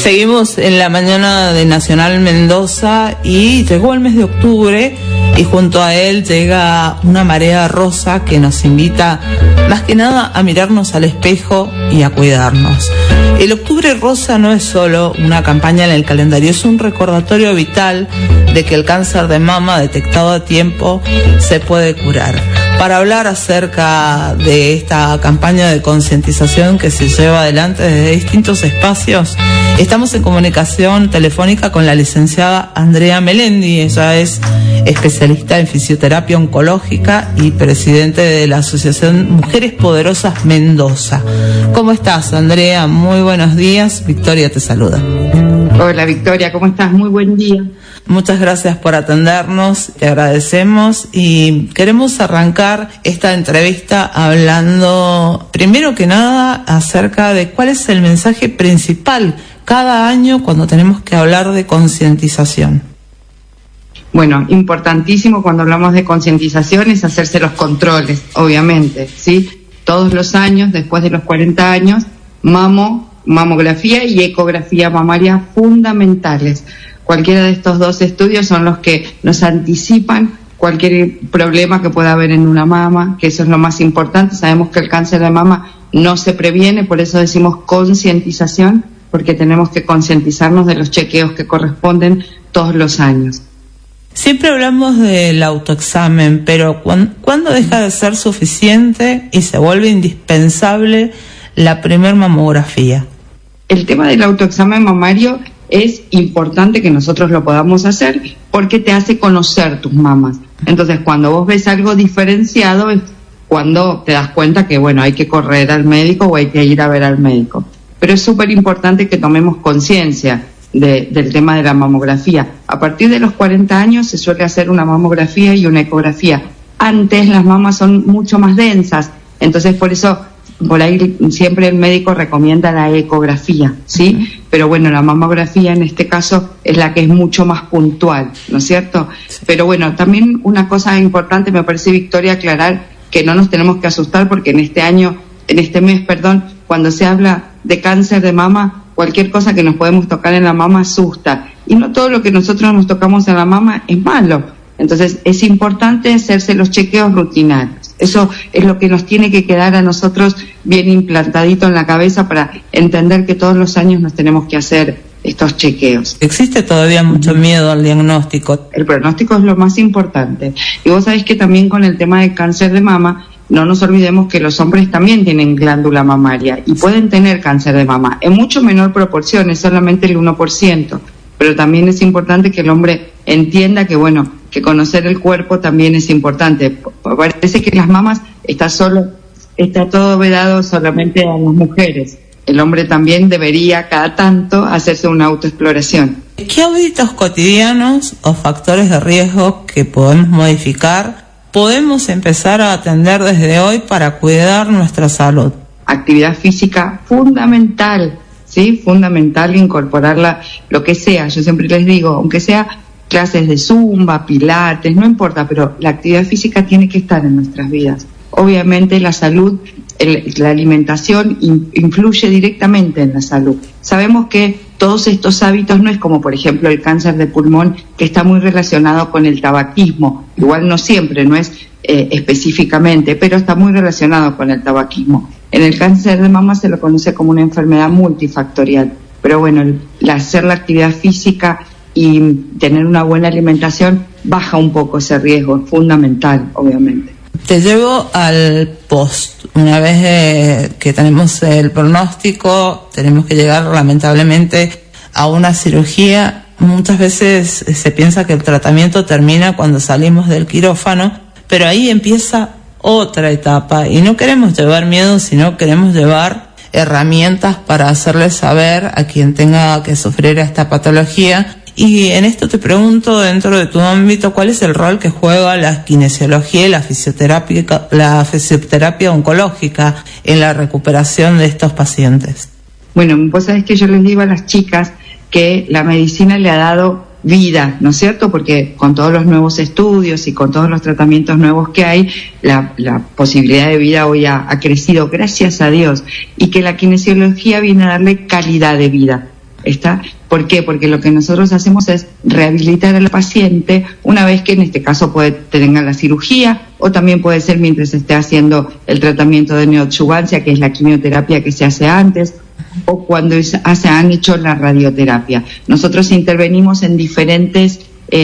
Seguimos en la mañana de Nacional Mendoza y llegó el mes de octubre y junto a él llega una marea rosa que nos invita más que nada a mirarnos al espejo y a cuidarnos. El Octubre Rosa no es solo una campaña en el calendario, es un recordatorio vital de que el cáncer de mama detectado a tiempo se puede curar. Para hablar acerca de esta campaña de concientización que se lleva adelante desde distintos espacios, estamos en comunicación telefónica con la licenciada Andrea Melendi. Ella es especialista en fisioterapia oncológica y presidente de la Asociación Mujeres Poderosas Mendoza. ¿Cómo estás, Andrea? Muy buenos días. Victoria te saluda. Hola, Victoria, ¿cómo estás? Muy buen día. Muchas gracias por atendernos, te agradecemos y queremos arrancar esta entrevista hablando, primero que nada, acerca de cuál es el mensaje principal cada año cuando tenemos que hablar de concientización. Bueno, importantísimo cuando hablamos de concientización es hacerse los controles, obviamente, ¿sí? Todos los años, después de los 40 años, mamografía y ecografía mamaria fundamentales. Cualquiera de estos dos estudios son los que nos anticipan cualquier problema que pueda haber en una mama, que eso es lo más importante. Sabemos que el cáncer de mama no se previene, por eso decimos concientización, porque tenemos que concientizarnos de los chequeos que corresponden todos los años. Siempre hablamos del autoexamen, pero ¿cuándo deja de ser suficiente y se vuelve indispensable la primer mamografía? El tema del autoexamen mamario es importante que nosotros lo podamos hacer porque te hace conocer tus mamas. Entonces, cuando vos ves algo diferenciado es cuando te das cuenta que, bueno, hay que correr al médico o hay que ir a ver al médico. Pero es súper importante que tomemos conciencia del tema de la mamografía. A partir de los 40 años se suele hacer una mamografía y una ecografía. Antes las mamas son mucho más densas, entonces por eso por ahí siempre el médico recomienda la ecografía, ¿sí? Pero bueno, la mamografía en este caso es la que es mucho más puntual, ¿no es cierto? Sí. Pero bueno, también una cosa importante me parece, Victoria, aclarar que no nos tenemos que asustar porque en este mes, cuando se habla de cáncer de mama, cualquier cosa que nos podemos tocar en la mama asusta. Y no todo lo que nosotros nos tocamos en la mama es malo. Entonces es importante hacerse los chequeos rutinarios. Eso es lo que nos tiene que quedar a nosotros bien implantadito en la cabeza para entender que todos los años nos tenemos que hacer estos chequeos. Existe todavía mucho miedo al diagnóstico. El pronóstico es lo más importante. Y vos sabés que también con el tema del cáncer de mama, no nos olvidemos que los hombres también tienen glándula mamaria y pueden tener cáncer de mama. En mucho menor proporción, es solamente el 1%. Pero también es importante que el hombre entienda que, bueno, que conocer el cuerpo también es importante. Parece que las mamas está todo vedado solamente a las mujeres. El hombre también debería cada tanto hacerse una autoexploración. ¿Qué hábitos cotidianos o factores de riesgo que podemos modificar podemos empezar a atender desde hoy para cuidar nuestra salud? Actividad física fundamental. Sí, fundamental incorporarla, lo que sea. Yo siempre les digo, aunque sea clases de zumba, pilates, no importa, pero la actividad física tiene que estar en nuestras vidas. Obviamente la salud, la alimentación influye directamente en la salud. Sabemos que todos estos hábitos no es como, por ejemplo, el cáncer de pulmón, que está muy relacionado con el tabaquismo. Igual no siempre, no es específicamente, pero está muy relacionado con el tabaquismo. En el cáncer de mama se lo conoce como una enfermedad multifactorial, pero bueno, hacer la actividad física y tener una buena alimentación baja un poco ese riesgo, es fundamental, obviamente. Te llevo al post. Una vez que tenemos el pronóstico, tenemos que llegar lamentablemente a una cirugía. Muchas veces se piensa que el tratamiento termina cuando salimos del quirófano, pero ahí empieza otra etapa y no queremos llevar miedo, sino queremos llevar herramientas para hacerle saber a quien tenga que sufrir esta patología. Y en esto te pregunto, dentro de tu ámbito, ¿cuál es el rol que juega la kinesiología y la fisioterapia oncológica en la recuperación de estos pacientes? Bueno, vos sabés que yo les digo a las chicas que la medicina le ha dado vida, ¿no es cierto? Porque con todos los nuevos estudios y con todos los tratamientos nuevos que hay, la posibilidad de vida hoy ha crecido, gracias a Dios, y que la kinesiología viene a darle calidad de vida. ¿Está? ¿Por qué? Porque lo que nosotros hacemos es rehabilitar a la paciente una vez que en este caso tenga la cirugía, o también puede ser mientras esté haciendo el tratamiento de neoadjuvancia, que es la quimioterapia que se hace antes, o cuando han hecho la radioterapia. Nosotros intervenimos en diferentes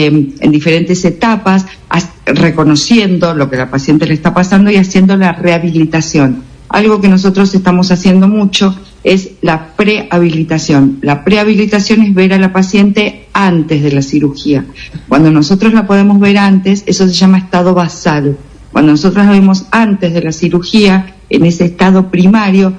etapas, reconociendo lo que la paciente le está pasando y haciendo la rehabilitación. Algo que nosotros estamos haciendo mucho es la prehabilitación. La prehabilitación es ver a la paciente antes de la cirugía. Cuando nosotros la podemos ver antes, eso se llama estado basal. Cuando nosotros la vemos antes de la cirugía, en ese estado primario,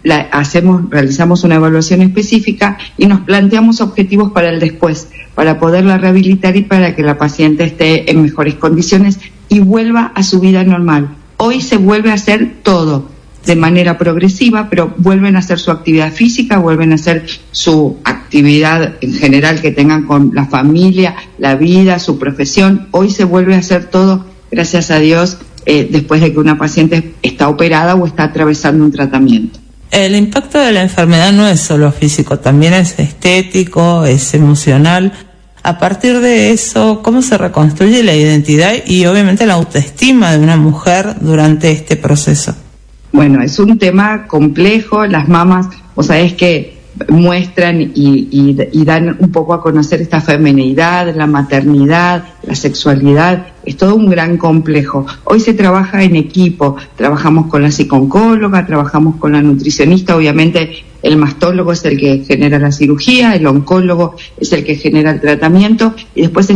realizamos una evaluación específica y nos planteamos objetivos para el después, para poderla rehabilitar y para que la paciente esté en mejores condiciones y vuelva a su vida normal. Hoy se vuelve a hacer todo de manera progresiva, pero vuelven a hacer su actividad física, vuelven a hacer su actividad en general que tengan con la familia, la vida, su profesión. Hoy se vuelve a hacer todo, gracias a Dios, después de que una paciente está operada o está atravesando un tratamiento. El impacto de la enfermedad no es solo físico, también es estético, es emocional. A partir de eso, ¿cómo se reconstruye la identidad y obviamente la autoestima de una mujer durante este proceso? Bueno, es un tema complejo. Las mamás, vos sabés que muestran y dan un poco a conocer esta feminidad, la maternidad, la sexualidad. Es todo un gran complejo. Hoy se trabaja en equipo, trabajamos con la psicooncóloga, trabajamos con la nutricionista, obviamente el mastólogo es el que genera la cirugía, el oncólogo es el que genera el tratamiento, y después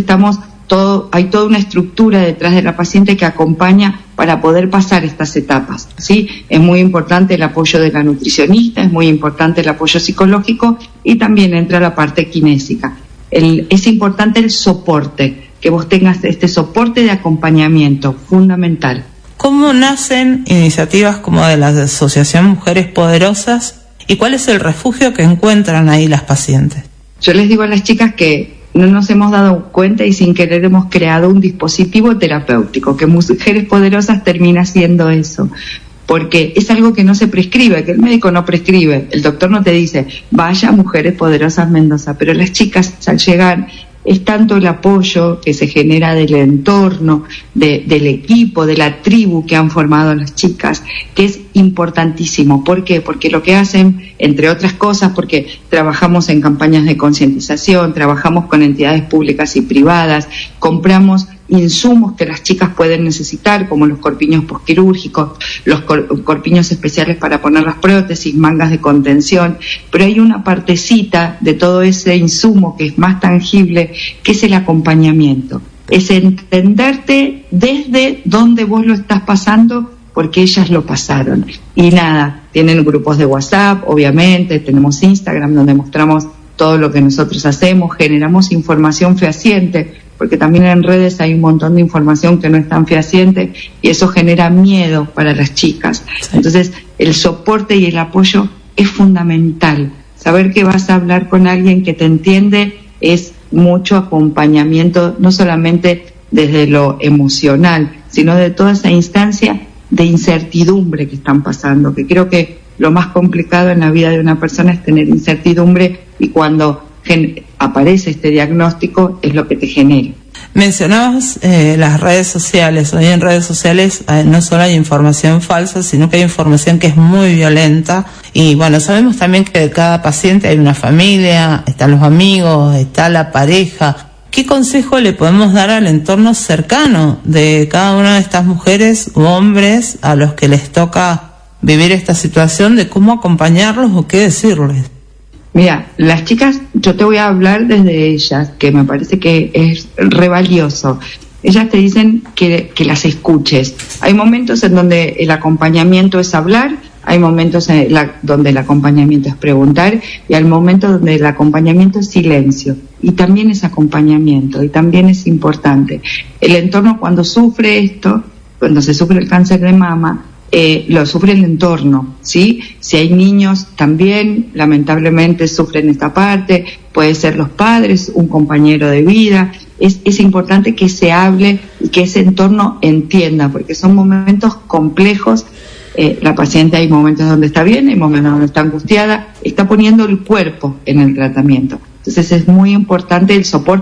hay toda una estructura detrás de la paciente que acompaña para poder pasar estas etapas, ¿sí? Es muy importante el apoyo de la nutricionista, es muy importante el apoyo psicológico y también entra la parte kinésica. Es importante el soporte, que vos tengas este soporte de acompañamiento, fundamental. ¿Cómo nacen iniciativas como de la Asociación Mujeres Poderosas y cuál es el refugio que encuentran ahí las pacientes? Yo les digo a las chicas que no nos hemos dado cuenta y sin querer hemos creado un dispositivo terapéutico, que Mujeres Poderosas termina siendo eso, porque es algo que no se prescribe, que el médico no prescribe, el doctor no te dice, vaya a Mujeres Poderosas Mendoza, pero las chicas al llegar es tanto el apoyo que se genera del entorno, del equipo, de la tribu que han formado las chicas, que es importantísimo. ¿Por qué? Porque lo que hacen, entre otras cosas, porque trabajamos en campañas de concientización, trabajamos con entidades públicas y privadas, compramos insumos que las chicas pueden necesitar, como los corpiños posquirúrgicos, los corpiños especiales para poner las prótesis, mangas de contención, pero hay una partecita de todo ese insumo que es más tangible, que es el acompañamiento. Es entenderte desde donde vos lo estás pasando, porque ellas lo pasaron. Y nada, tienen grupos de WhatsApp, obviamente, tenemos Instagram donde mostramos todo lo que nosotros hacemos, generamos información fehaciente, porque también en redes hay un montón de información que no es tan fehaciente y eso genera miedo para las chicas. Sí. Entonces, el soporte y el apoyo es fundamental. Saber que vas a hablar con alguien que te entiende es mucho acompañamiento, no solamente desde lo emocional, sino de toda esa instancia de incertidumbre que están pasando, que creo que lo más complicado en la vida de una persona es tener incertidumbre, y cuando aparece este diagnóstico es lo que te genera. Mencionabas las redes sociales. Hoy en redes sociales no solo hay información falsa, sino que hay información que es muy violenta. Y bueno, sabemos también que de cada paciente hay una familia, están los amigos, está la pareja. ¿Qué consejo le podemos dar al entorno cercano de cada una de estas mujeres u hombres a los que les toca vivir esta situación, de cómo acompañarlos o qué decirles? Mira, las chicas, yo te voy a hablar desde ellas, que me parece que es re valioso. Ellas te dicen que las escuches. Hay momentos en donde el acompañamiento es hablar, hay momentos donde el acompañamiento es preguntar, y hay momentos donde el acompañamiento es silencio. Y también es acompañamiento, y también es importante. El entorno, cuando sufre esto, cuando se sufre el cáncer de mama, lo sufre el entorno, ¿sí? Si hay niños también, lamentablemente sufren esta parte, puede ser los padres, un compañero de vida. Es importante que se hable y que ese entorno entienda, porque son momentos complejos la paciente hay momentos donde está bien, hay momentos donde está angustiada, está poniendo el cuerpo en el tratamiento. Entonces es muy importante el soporte